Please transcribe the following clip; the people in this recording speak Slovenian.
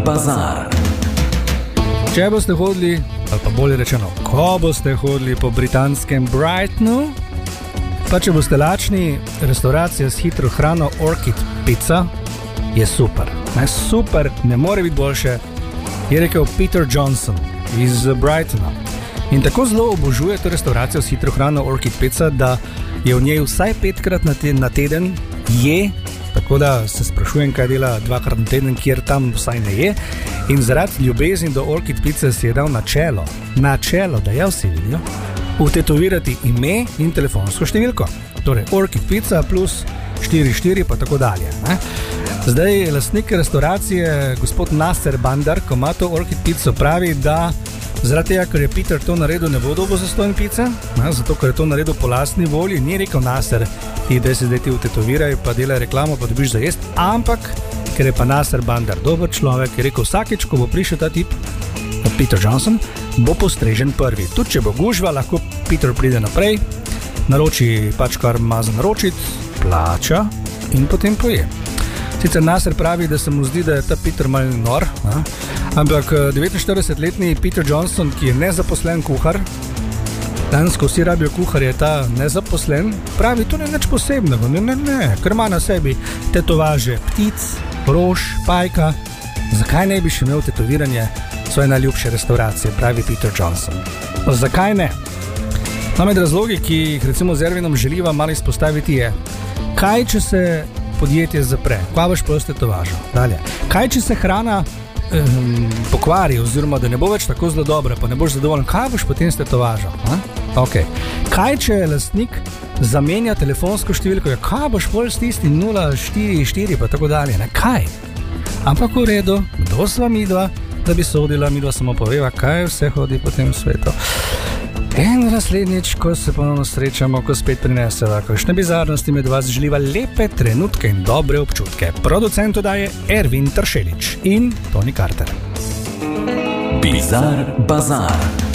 Bazar. Če boste hodili, ali pa bolje rečeno, ko boste hodili po britanskem Brightonu, pa če boste lačni, restauracija s hitro hrano Orchid Pizza je super. Super, ne more biti boljše, je rekel Peter Johnson iz Brightona. In tako zelo obožuje to restauracijo s hitro hrano Orchid Pizza, da je v njej vsaj 5krat na teden je, tako da se sprašujem, kaj dela 2krat na teden, kjer tam vsaj ne je. In zaradi ljubezni do Orchid Pizza si je dal načelo, da ja vsi vidijo, vtetovirati ime in telefonsko številko. Torej Orchid Pizza plus 44 pa tako dalje. Zdaj lastnik restauracije, gospod Nasser Bandar, ko ima to Orchid Pizzo, pravi, da zaradi tega, ker je Peter to naredil, ne bo dobil zastonj pice, zato ker je to naredil po lastni volji, ni rekel Nasser, da se zdaj ti vtetoviraj, pa delaj reklamo, pa dobiš za jest, ampak ker je pa Nasser Bandar dober človek, je rekel, vsakeč, ko bo prišel ta tip, Peter Johnson, bo postrežen prvi. Tudi če bo gužva, lahko Peter pride naprej, naroči pač kar ima za naročiti, plača in potem poje. Sicer Nasser pravi, da se mu zdi, da je ta Peter mal nor, ampak 49-letni Peter Johnson, ki je nezaposlen kuhar, danes, ko vsi rabijo kuhar, je ta nezaposlen, pravi, to ni nič posebnega, ne, ker ima na sebi tetovaže ptic, rož, pajka, zakaj ne bi še imel tetoviranje svoje najljubše restauracije, pravi Peter Johnson. Zakaj ne? Med razlogi, ki jih recimo z Ervinom želiva malo izpostaviti je, kaj če se podjetje zapre, kva boš pa tetovažo? Dalje. Kaj če se hrana pokvari, oziroma da ne bo več tako zelo dobra, pa ne boš zadovoljen, kaj boš potem s tetovažo? Okay. Kaj če lastnik zamenja telefonsko številko, kaj boš bolj s tistim 044 pa tako dalje, ne? Kaj? Ampak v redu, kdo sva midva, da bi sodila, midva samo poveva, kaj vse hodi po tem svetu. In naslednjič, ko se ponovno srečamo, ko spet prineseva kakšne bizarnosti, med vas želiva lepe trenutke in dobre občutke. Producent oddaje Ervin Tršelič in Toni Carter. Bizar Bazar.